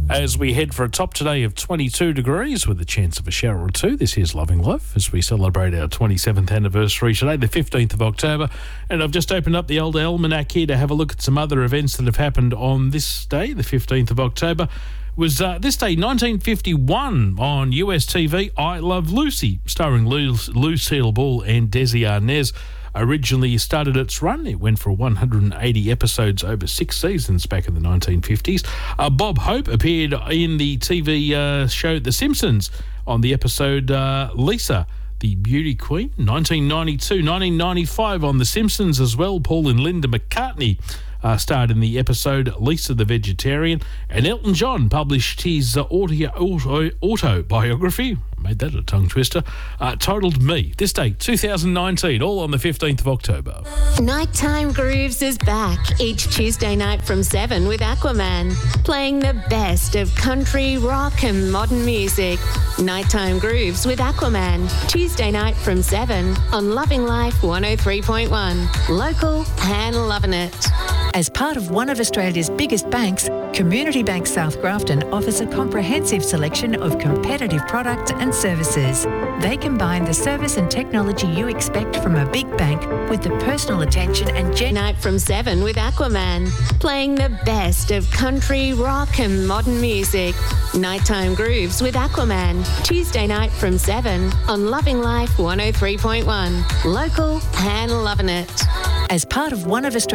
As we head for a top today of 22 degrees with a chance of a shower or two. This is Loving Life as we celebrate our 27th anniversary today, the 15th of October. And I've just opened up the old almanac here to have a look at some other events that have happened on this day, the 15th of October. Was this day, 1951, on US TV, I Love Lucy, starring Lucille Ball and Desi Arnaz. Originally started its run. It went for 180 episodes over 6 seasons back in the 1950s. Bob Hope appeared in the TV show The Simpsons on the episode Lisa, the Beauty Queen. 1992, 1995 on The Simpsons as well. Paul and Linda McCartney starred in the episode Lisa the Vegetarian. And Elton John published his autobiography, made that a tongue twister, titled Me. This day, 2019, all on the 15th of October. Nighttime Grooves is back each Tuesday night from 7 with Aquaman, playing the best of country, rock and modern music. Nighttime Grooves with Aquaman, Tuesday night from 7 on Loving Life 103.1. Local and loving it. As part of one of Australia's biggest banks, Community Bank South Grafton offers a comprehensive selection of competitive products and services. They combine the service and technology you expect from a big bank with the personal attention and night from 7 with Aquaman, playing the best of country, rock and modern music. Nighttime Grooves with Aquaman, Tuesday night from 7 on Loving Life 103.1. Local and loving it. As part of one of Australia's